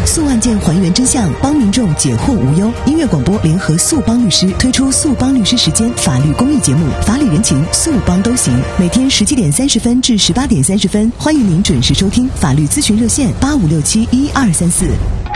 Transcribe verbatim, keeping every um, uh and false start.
诉案件还原真相，帮民众解惑无忧。音乐广播联合速帮律师推出速帮律师时间法律公益节目，法理人情，速帮都行。每天十七点三十分至十八点三十分，欢迎您准时收听。法律咨询热线八五六七一二三四。